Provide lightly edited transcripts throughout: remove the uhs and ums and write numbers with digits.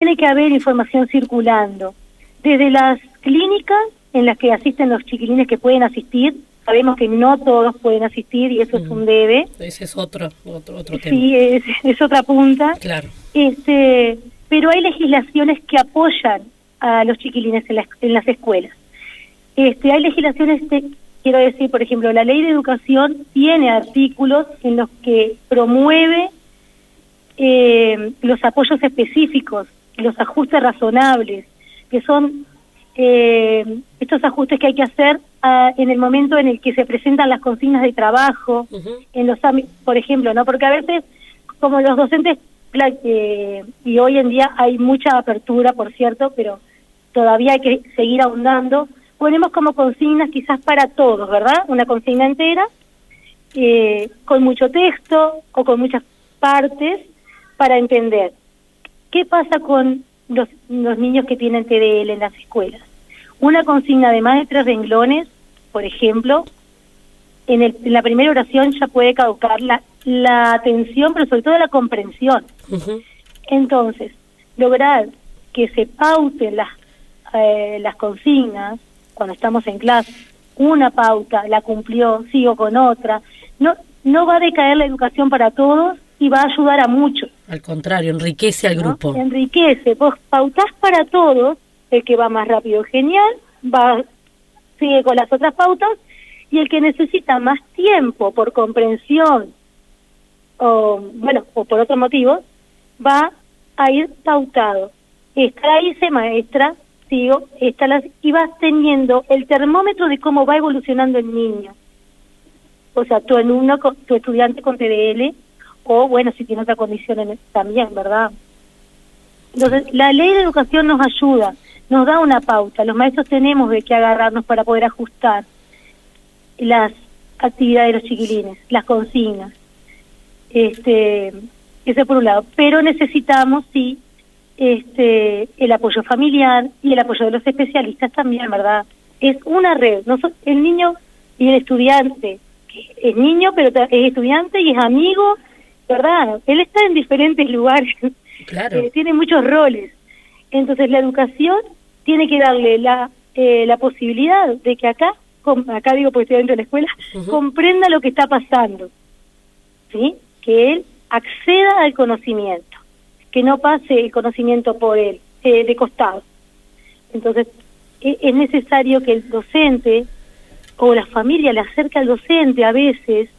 tiene que haber información circulando. Desde las clínicas en las que asisten los chiquilines que pueden asistir, sabemos que no todos pueden asistir y eso es un debe. Ese es otro tema. Sí, es otra punta. Claro. Pero hay legislaciones que apoyan a los chiquilines en las escuelas. Hay legislaciones, quiero decir, por ejemplo, la Ley de Educación tiene artículos en los que promueve los apoyos específicos, los ajustes razonables, que son estos ajustes que hay que hacer en el momento en el que se presentan las consignas de trabajo, en los por ejemplo, ¿no? Porque a veces, como los docentes, y hoy en día hay mucha apertura, por cierto, pero todavía hay que seguir ahondando, ponemos como consignas quizás para todos, ¿verdad? Una consigna entera, con mucho texto o con muchas partes para entender. ¿Qué pasa con los niños que tienen TDL en las escuelas? Una consigna de más de 3 renglones, por ejemplo, en la primera oración ya puede caducar la atención, pero sobre todo la comprensión. Entonces, lograr que se pauten las consignas cuando estamos en clase, una pauta, la cumplió, sigo con otra, no va a decaer la educación para todos y va a ayudar a muchos. Al contrario, enriquece al grupo. Enriquece, vos pautás para todos, el que va más rápido genial, sigue con las otras pautas, y el que necesita más tiempo por comprensión o por otros motivos, va a ir pautado. Esta la hice, maestra, sigo, y vas teniendo el termómetro de cómo va evolucionando el niño. O sea, tu alumno, tu estudiante con TDL, o bueno, si tiene otra condición también, ¿verdad? Entonces, la Ley de Educación nos ayuda, nos da una pauta, los maestros tenemos de qué agarrarnos para poder ajustar las actividades de los chiquilines, las consignas. Eso por un lado, pero necesitamos, sí, el apoyo familiar y el apoyo de los especialistas también, ¿verdad? Es una red, el niño y el estudiante, que es niño pero es estudiante y es amigo, ¿verdad? Él está en diferentes lugares, claro. Tiene muchos roles. Entonces la educación tiene que darle la posibilidad de que acá digo porque estoy dentro de la escuela, comprenda lo que está pasando, ¿sí? Que él acceda al conocimiento, que no pase el conocimiento por él, de costado. Entonces, es necesario que el docente o la familia le acerque al docente a veces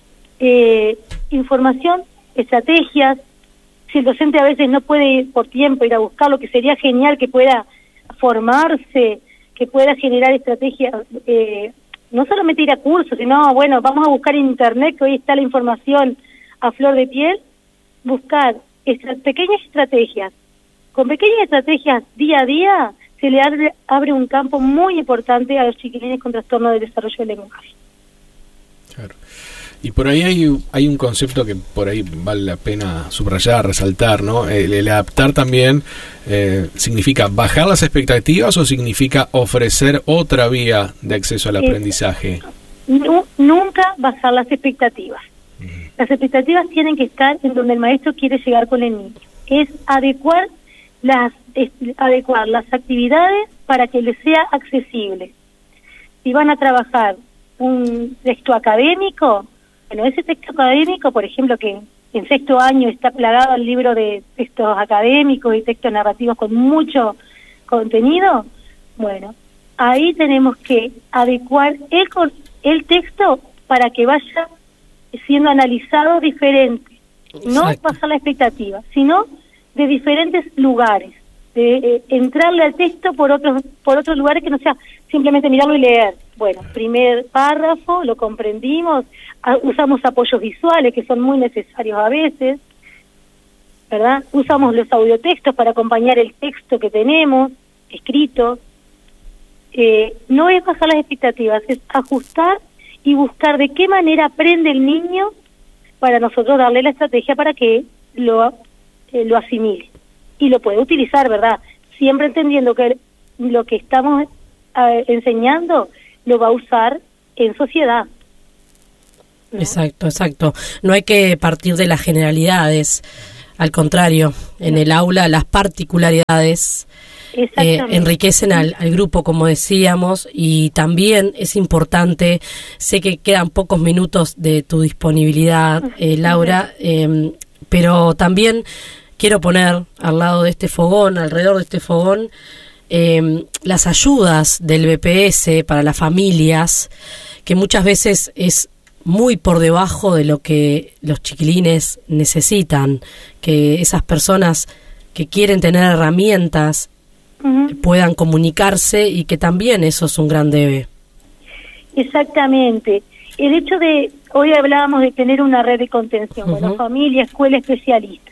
información, estrategias. Si el docente a veces no puede por tiempo ir a buscarlo, que sería genial que pueda formarse, que pueda generar estrategias, no solamente ir a cursos, sino, bueno, vamos a buscar en internet, que hoy está la información a flor de piel, buscar pequeñas estrategias. Con pequeñas estrategias día a día se le abre un campo muy importante a los chiquilines con trastorno del desarrollo del lenguaje. Claro. Y por ahí hay un concepto que por ahí vale la pena subrayar, resaltar, ¿no? El adaptar también significa bajar las expectativas o significa ofrecer otra vía de acceso al aprendizaje. Nunca bajar las expectativas. Las expectativas tienen que estar en donde el maestro quiere llegar con el niño. Es adecuar las actividades para que les sea accesible. Si van a trabajar un texto académico, bueno, ese texto académico, por ejemplo, que en 6º año está plagado el libro de textos académicos y textos narrativos con mucho contenido, bueno, ahí tenemos que adecuar el texto para que vaya siendo analizado diferente, no bajar la expectativa, sino de diferentes lugares, de entrarle al texto por otros lugares que no sea simplemente mirarlo y leer. Bueno, primer párrafo, lo comprendimos, usamos apoyos visuales que son muy necesarios a veces, ¿verdad? Usamos los audiotextos para acompañar el texto que tenemos escrito. No es bajar las expectativas, es ajustar y buscar de qué manera aprende el niño para nosotros darle la estrategia para que lo asimile y lo puede utilizar, ¿verdad? Siempre entendiendo que lo que estamos enseñando lo va a usar en sociedad, ¿no? Exacto. No hay que partir de las generalidades. Al contrario, en el aula las particularidades enriquecen al grupo, como decíamos, y también es importante, sé que quedan pocos minutos de tu disponibilidad, Laura, pero también quiero poner al lado de este fogón, alrededor de este fogón, las ayudas del BPS para las familias, que muchas veces es muy por debajo de lo que los chiquilines necesitan, que esas personas que quieren tener herramientas puedan comunicarse, y que también eso es un gran debe. Exactamente. El hecho de, hoy hablábamos de tener una red de contención, bueno, familia, escuela, especialistas.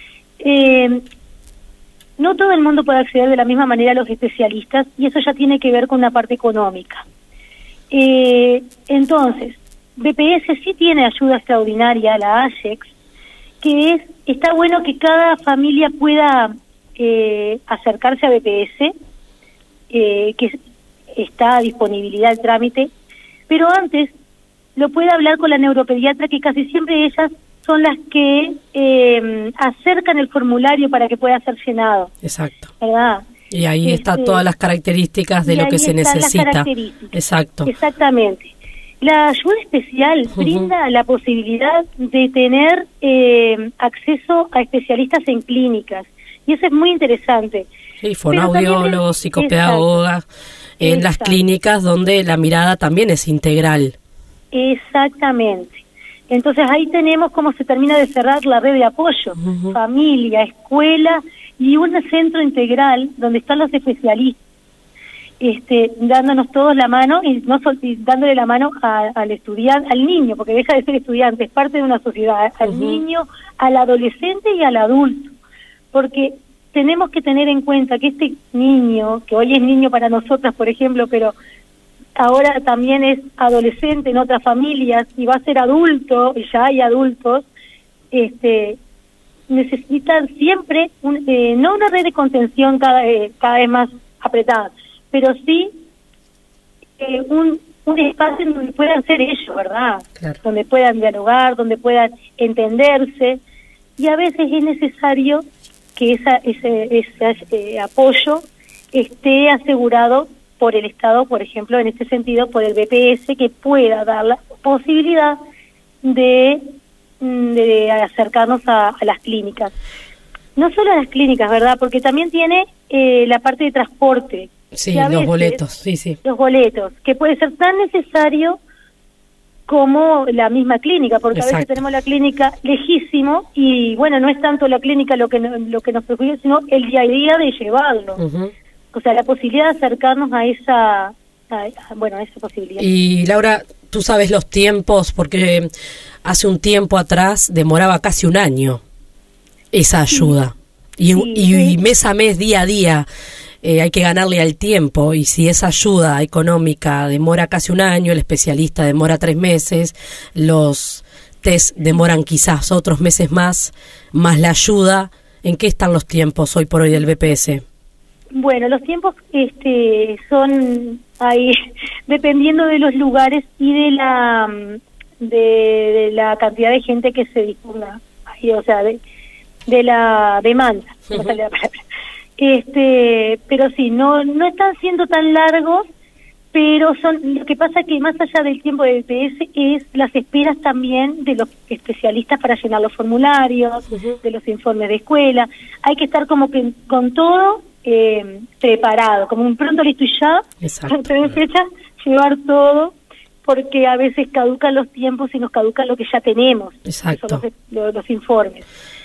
No todo el mundo puede acceder de la misma manera a los especialistas, y eso ya tiene que ver con una parte económica. Entonces, BPS sí tiene ayuda extraordinaria, la AYEX, que está bueno que cada familia pueda acercarse a BPS, que está a disponibilidad el trámite, pero antes lo puede hablar con la neuropediatra, que casi siempre ellas son las que acercan el formulario para que pueda ser llenado. Exacto. ¿Verdad? Y ahí están todas las características de lo que se necesita. Exacto. Exactamente. La ayuda especial brinda la posibilidad de tener acceso a especialistas en clínicas, y eso es muy interesante. Sí, fonoaudiólogos, psicopedagogas, en las clínicas donde la mirada también es integral. Exactamente. Entonces ahí tenemos cómo se termina de cerrar la red de apoyo, familia, escuela y un centro integral donde están los especialistas, dándonos todos la mano, y dándole la mano al estudiante, al niño, porque deja de ser estudiante, es parte de una sociedad, al niño, al adolescente y al adulto, porque tenemos que tener en cuenta que este niño, que hoy es niño para nosotras, por ejemplo, pero ahora también es adolescente en otras familias y va a ser adulto, y ya hay adultos, necesitan siempre no una red de contención cada vez más apretada, pero sí un espacio en donde puedan ser ellos, ¿verdad? Claro. Donde puedan dialogar, donde puedan entenderse, y a veces es necesario que ese apoyo esté asegurado por el Estado, por ejemplo, en este sentido, por el BPS, que pueda dar la posibilidad de acercarnos a las clínicas. No solo a las clínicas, ¿verdad? Porque también tiene la parte de transporte. Sí, los boletos, sí. Los boletos, que puede ser tan necesario como la misma clínica, porque a veces tenemos la clínica lejísimo, y bueno, no es tanto la clínica lo que nos preocupa, sino el día a día de llevarlo. O sea, la posibilidad de acercarnos a esa posibilidad. Y Laura, tú sabes los tiempos, porque hace un tiempo atrás demoraba casi un año esa ayuda. Y mes a mes, día a día, hay que ganarle al tiempo, y si esa ayuda económica demora casi un año, el especialista demora 3 meses, los test demoran quizás otros meses más la ayuda, ¿en qué están los tiempos hoy por hoy del BPS? Bueno, los tiempos son ahí dependiendo de los lugares y de la cantidad de gente que se disponga, o sea, de la demanda, no sale la palabra. Pero sí, no están siendo tan largos, pero lo que pasa que más allá del tiempo de BPS es las esperas también de los especialistas para llenar los formularios, de los informes de escuela. Hay que estar como que con todo preparado, como un pronto, listo y ya, tener fecha, llevar todo, porque a veces caducan los tiempos y nos caducan lo que ya tenemos. Exacto. Son los informes.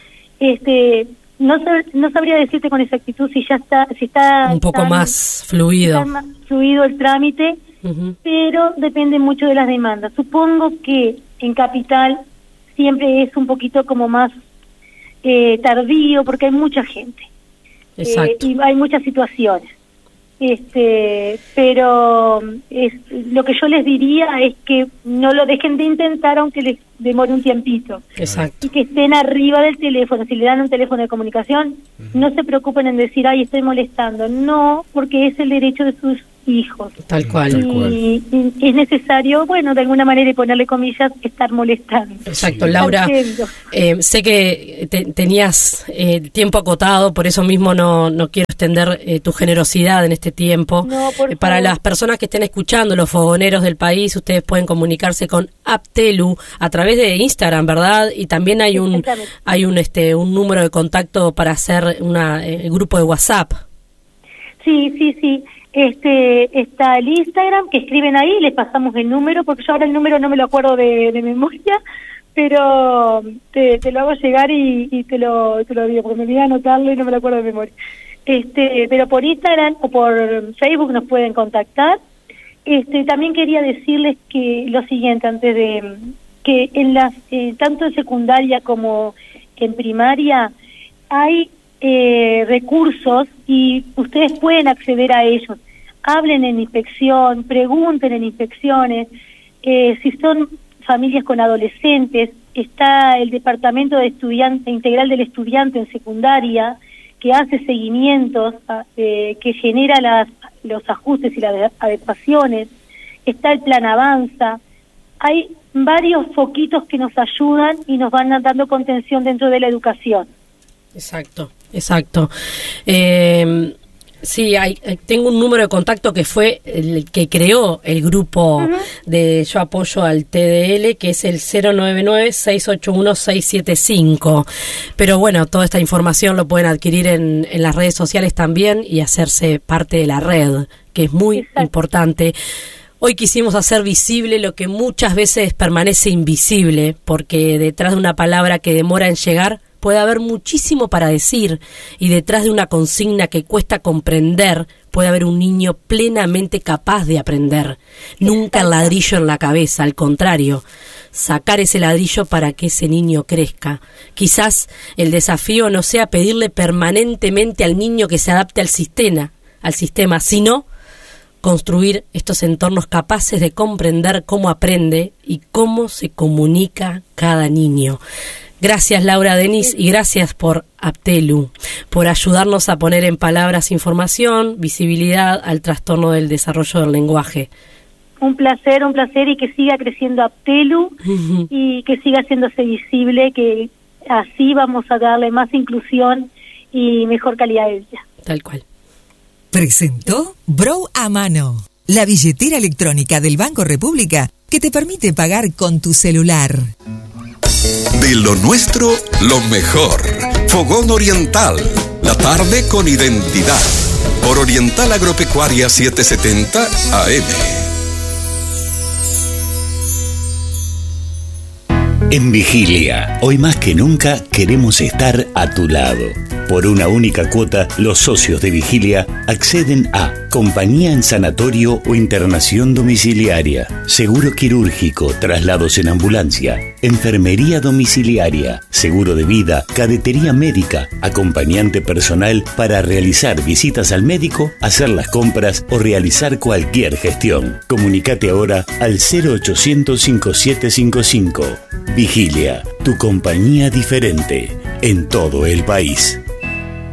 No sabría decirte con exactitud si está un poco más fluido. Está más fluido el trámite, pero depende mucho de las demandas. Supongo que en Capital siempre es un poquito como más tardío, porque hay mucha gente. Exacto. Y hay muchas situaciones. Pero lo que yo les diría es que no lo dejen de intentar, aunque les demore un tiempito. Exacto. Y que estén arriba del teléfono. Si le dan un teléfono de comunicación, no se preocupen en decir, ay, estoy molestando. No, porque es el derecho de hijos. Tal cual. Y es necesario, bueno, de alguna manera, y ponerle comillas, estar molestando. Exacto, Laura. Sé que tenías tiempo acotado, por eso mismo no quiero extender tu generosidad en este tiempo. No, para las personas que estén escuchando, los fogoneros del país, ustedes pueden comunicarse con Aptelu a través de Instagram, ¿verdad? Y también hay un número de contacto para hacer un grupo de WhatsApp. Sí. Está el Instagram, que escriben ahí, les pasamos el número, porque yo ahora el número no me lo acuerdo de memoria, pero te lo hago llegar y te lo digo, porque me olvidé anotarlo y no me lo acuerdo de memoria. Pero por Instagram o por Facebook nos pueden contactar. También quería decirles que lo siguiente, antes de que en las tanto en secundaria como en primaria hay recursos y ustedes pueden acceder a ellos. Hablen en inspección, pregunten en inspecciones. Si son familias con adolescentes, está el Departamento de Estudiante Integral del Estudiante en secundaria, que hace seguimientos, que genera los ajustes y las adecuaciones. Está el Plan Avanza. Hay varios foquitos que nos ayudan y nos van dando contención dentro de la educación. Exacto. Sí, tengo un número de contacto que fue el que creó el grupo de Yo Apoyo al TDL, que es el 099-681-675. Pero bueno, toda esta información lo pueden adquirir en las redes sociales también y hacerse parte de la red, que es muy importante. Hoy quisimos hacer visible lo que muchas veces permanece invisible, porque detrás de una palabra que demora en llegar, puede haber muchísimo para decir, y detrás de una consigna que cuesta comprender puede haber un niño plenamente capaz de aprender. Nunca el ladrillo en la cabeza, al contrario, sacar ese ladrillo para que ese niño crezca. Quizás el desafío no sea pedirle permanentemente al niño que se adapte al sistema, sino construir estos entornos capaces de comprender cómo aprende y cómo se comunica cada niño. Gracias, Laura Denis, y gracias por Aptelu, por ayudarnos a poner en palabras información, visibilidad al trastorno del desarrollo del lenguaje. Un placer, y que siga creciendo Aptelu y que siga haciéndose visible, que así vamos a darle más inclusión y mejor calidad de vida. Tal cual. Presentó Brow a Mano, la billetera electrónica del Banco República que te permite pagar con tu celular. De lo nuestro, lo mejor. Fogón Oriental. La tarde con identidad. Por Oriental Agropecuaria 770 AM. En Vigilia, hoy más que nunca queremos estar a tu lado. Por una única cuota, los socios de Vigilia acceden a compañía en sanatorio o internación domiciliaria, seguro quirúrgico, traslados en ambulancia, enfermería domiciliaria, seguro de vida, cadetería médica, acompañante personal para realizar visitas al médico, hacer las compras o realizar cualquier gestión. Comunicate ahora al 0800 5755. Vigilia, tu compañía diferente en todo el país.